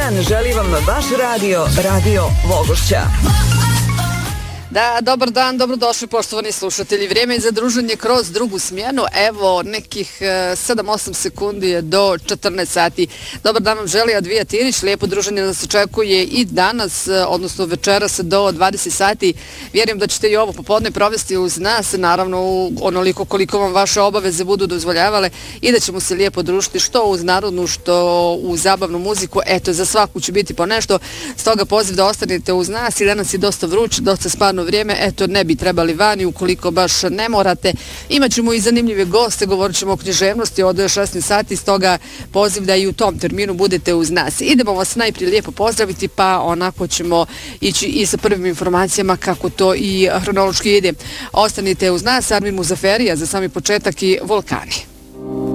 dan želi vam vaš Radio Vogošća. Da, dobar dan, dobrodošli poštovani slušatelji. Vrijeme je za druženje kroz drugu smjenu. Evo, nekih 7-8 sekundi je do 14 sati. Dobar dan vam želi Advija Tinić. Lijepo druženje nas očekuje i danas, odnosno večeras do 20 sati. Vjerujem da ćete i ovo popodne provesti uz nas, naravno onoliko koliko vam vaše obaveze budu dozvoljavale i da ćemo se lijepo družiti što uz narodnu, što u zabavnu muziku. Eto, za svaku će biti po nešto. Stoga poziv da ostanete uz nas i danas je dosta vruće, dosta sparno vrijeme, eto ne bi trebali vani ukoliko baš ne morate. Imaćemo i zanimljive goste, govorit ćemo o književnosti od 16 sati, stoga poziv da i u tom terminu budete uz nas. Idemo vas najprije lijepo pozdraviti, pa onako ćemo ići i sa prvim informacijama kako to i hronološki ide. Ostanite uz nas, Armin Muzaferija za sami početak i Vulkani.